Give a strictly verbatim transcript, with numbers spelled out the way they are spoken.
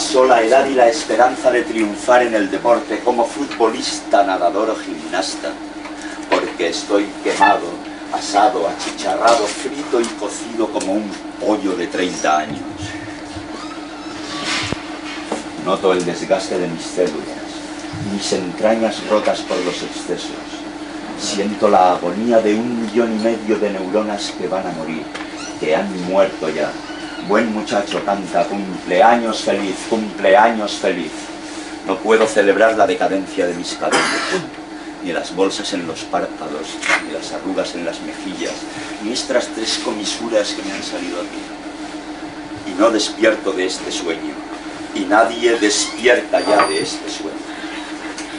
acaso la edad y la esperanza de triunfar en el deporte como futbolista, nadador o gimnasta, porque estoy quemado, asado, achicharrado, frito y cocido como un pollo de treinta años. Noto el desgaste de mis células, mis entrañas rotas por los excesos. Siento la agonía de un millón y medio de neuronas que van a morir, que han muerto ya. Buen muchacho canta, cumpleaños feliz, cumpleaños feliz. No puedo celebrar la decadencia de mis cabellos, ni las bolsas en los párpados, ni las arrugas en las mejillas, ni estas tres comisuras que me han salido aquí. Y no despierto de este sueño, y nadie despierta ya de este sueño.